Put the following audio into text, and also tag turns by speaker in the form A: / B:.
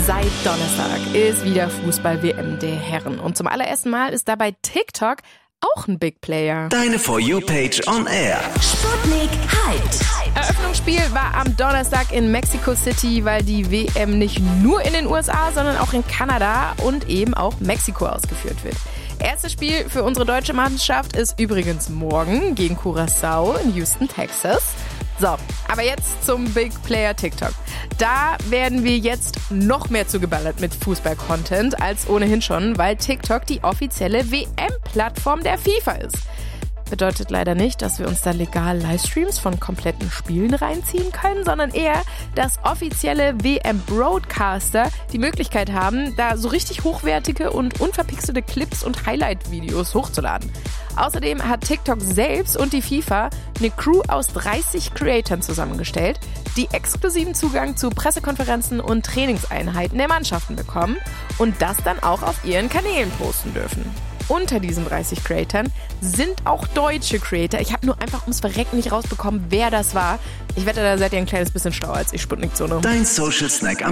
A: Seit Donnerstag ist wieder Fußball-WM der Herren. Und zum allerersten Mal ist dabei TikTok auch ein Big Player.
B: Deine For You-Page on Air.
C: Sputnik Hyped.
A: Eröffnungsspiel war am Donnerstag in Mexico City, weil die WM nicht nur in den USA, sondern auch in Kanada und eben auch Mexiko ausgeführt wird. Erstes Spiel für unsere deutsche Mannschaft ist übrigens morgen gegen Curaçao in Houston, Texas. So, aber jetzt zum Big Player TikTok. Da werden wir jetzt noch mehr zugeballert mit Fußball-Content als ohnehin schon, weil TikTok die offizielle WM-Plattform der FIFA ist. Bedeutet leider nicht, dass wir uns da legal Livestreams von kompletten Spielen reinziehen können, sondern eher, dass offizielle WM-Broadcaster die Möglichkeit haben, da so richtig hochwertige und unverpixelte Clips und Highlight-Videos hochzuladen. Außerdem hat TikTok selbst und die FIFA eine Crew aus 30 Creatoren zusammengestellt, die exklusiven Zugang zu Pressekonferenzen und Trainingseinheiten der Mannschaften bekommen und das dann auch auf ihren Kanälen posten dürfen. Unter diesen 30 Creatoren sind auch deutsche Creator. Ich habe nur einfach ums Verrecken nicht rausbekommen, wer das war. Ich wette, da seid ihr ein kleines bisschen schlauer als ich, Sputnik Zone.
B: Dein Social Snack am